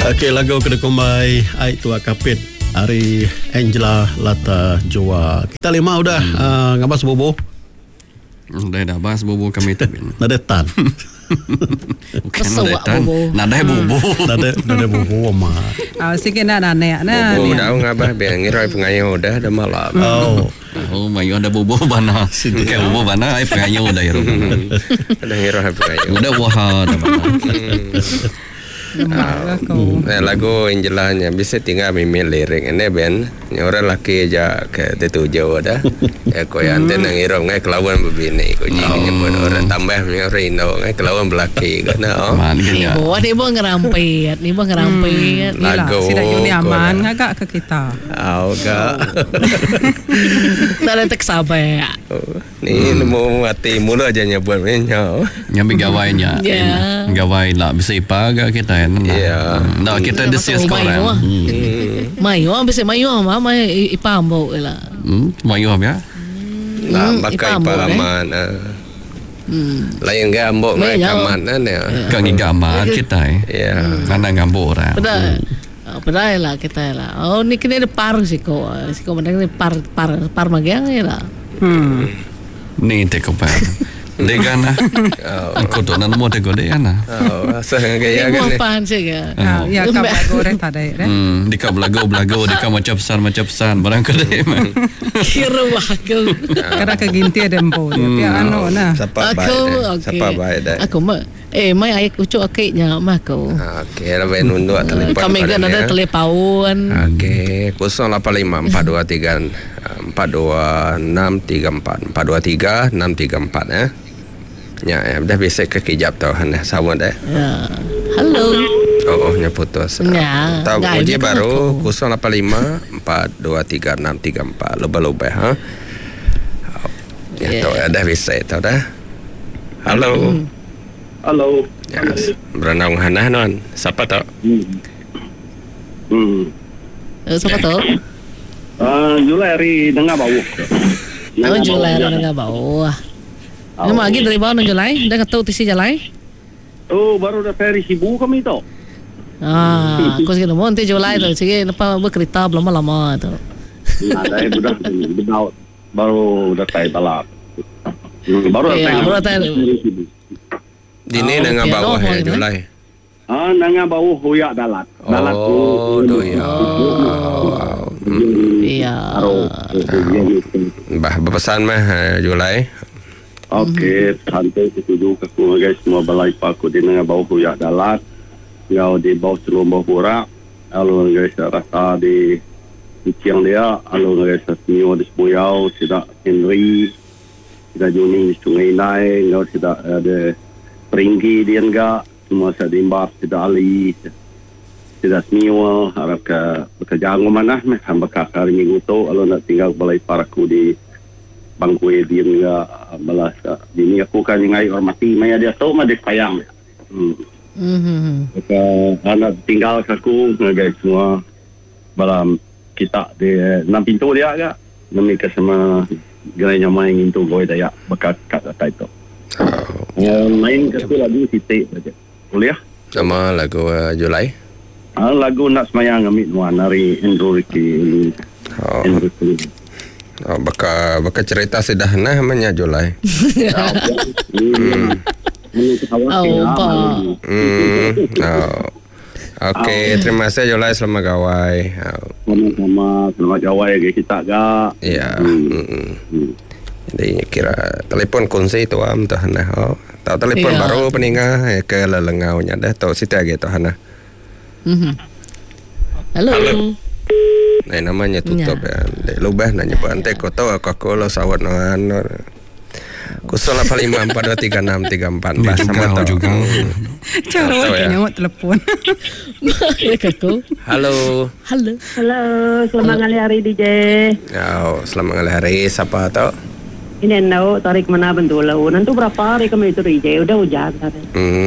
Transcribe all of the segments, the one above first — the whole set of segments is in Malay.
Okey, lagu kena kumai ai tua kapit hari Angela Lata Joa. Kita lima udah ngabas bobo. Dah bahas bobo kami tu. Nadetan. Bukan nadetan. Nadai bobo. Nadai bobo mah. Sige na nane na. Bobo dah ngabah biar ngirai pengayo dah malam. Oh, mayu ada bobo bana. Kayak bobo bana ai pengayo dah ya. Ada ngirai pengayo. Udah wah dah bana. Lagu Angelanya bisa tinggal mimil lirik ini ben orang laki aja ke tetuju dah ko yang tenang irom ngai kelawan berbini ko jinya pun orang tambah orang Indo ngai kelawan belaki kan ni bo ngerampet lagu sida yuni aman ngagak ke kita ga tak ada tak sabar ni mau mati mula aja nyebut menyo nyambi gawainya gawai lah bisa ipaga kita ya. Nah, kita desis korang. Mayu, bisa mayu mama ipambo lah. Mayu ya. Lah pakai paman. Lain gambok mai kaman ya. Kang gaman kita ya. Mana gambok orang. Padahal lah kita lah. Oh, ni kena ada par siko mana ni par magiang lah. Ni teko par. Degana. Aku tu nak mau teko degana. Asal gaya kan. ni. Pahan saja. Ya kau goreng tadi. Di kau belago, di kau macam pesan barang kedai. Kira aku. Karena keginti ada empo. Dia anu nah. Siapa baik dah. Aku mai ayat ucuk akiknya mah aku. Okey, lah ben undur telefon. Kami kan ada telefon. Okey, 085 423 42634 423 634 ya. Ya, dah biasa ke kijap tau dah sama dah. Ya. Halo. Oh, nya putus. Ya. Tahu uji baru 085 423 634 lebih ha. Ya, tahu dah biasa tau dah. Halo. Halo. Ya, berenang hanah non. Siapa tau? Siapa tau? Julai hari Nengah Bawah. Julai hari Nengah Bawah. Ini lagi dari bawah Julai? Dah tahu tisi Julai? Oh, baru dah ferry Sibu kami tu. Aku sekian mau nanti Julai tu. Sige, nampak berkereta belum lama tu. Ada budak benaut baru dah tay balap. Baru dah tay. Dini Nengah Bawah ya Julai. Nengah Bawah hoyak dalat. Dalat tu ya. Iya. Bah berpesan mah Julai. Okey, santai setuju aku guys semua balai paku di Nengah Bawah hoyak dalat. Ngau di bawah Selombo Hurak. Alun guys rasa di Ciang dia, alun guys semua di Semuyau, tidak Henry, tidak Juni di Sungai Nai, ngau tidak ada Peringgi dia enggak, semua saya dimbas, tidak Ali, tidak semua, harap ke bekerja mana, hamba kakak minggu tu, alun nak tinggal balai paraku di Bangkui dia enggak, balas, ini aku kan ngai hormati, maya dia tahu mah dia payang. Anak tinggal aku guys semua balam kita di 6 pintu dia agak demi ke sama gerainya main itu goi daya bekat kat data itu. Main ke tu lagu titik saja. Boleh ya? Sama lagu Julai. Lagu nak semayang amit nuan dari Andrew Ricky. Baka cerita sederhana namanya Julai. Okey, terima kasih Julai, selamat gawai. Selamat gawai ke kita gak. Ya. Jadi kira telefon kunci tu tu hana. Tahu telefon baru peningah ke lelengaunya dah tahu situ lagi tu hana. Halo. Nah, namanya tutup ya. Lubah nanya bantai kau tahu aku lo sawat noan. 085423634 Bahas sama juga. Cara nyawat telepon. Halo. Halo. Selamat hari DJ. Ya, selamat hari siapa tau? Ini nau tarik mana bentuk lau. Nanti berapa hari kami itu DJ? Udah hujan tadi.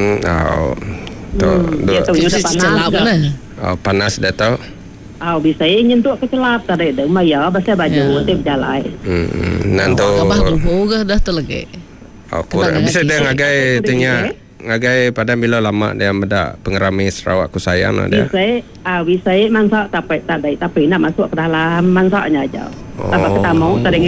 Panas dah tau. Bisa nyentuh kecelap tadi dah. Maya bahasa baju tip jalan. Nanti. Abah dulu dah tu lagi. Kurang bisa dah ngagai tanya ngagai pada bila lama dia meda pengerami Sarawak ku sayang dia. Wisai mansa tapi nak masuk ke dalam mansaknya aja. Apa kita mau tadi